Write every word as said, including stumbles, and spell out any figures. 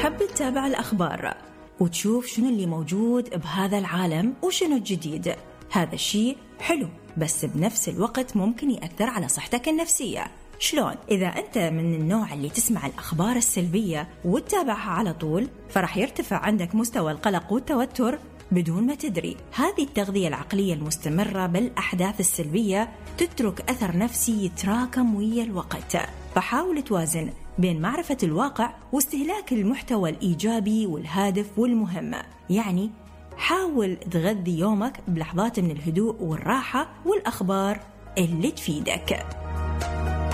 تحب تتابع الأخبار وتشوف شنو اللي موجود بهذا العالم وشنو الجديد. هذا الشيء حلو، بس بنفس الوقت ممكن يأثر على صحتك النفسية. شلون؟ إذا أنت من النوع اللي تسمع الأخبار السلبية وتتابعها على طول، فرح يرتفع عندك مستوى القلق والتوتر بدون ما تدري. هذه التغذية العقلية المستمرة بالأحداث السلبية تترك أثر نفسي يتراكم ويا الوقت. فحاول توازن بين معرفة الواقع واستهلاك المحتوى الإيجابي والهادف والمهم. يعني حاول تغذي يومك بلحظات من الهدوء والراحة والأخبار اللي تفيدك.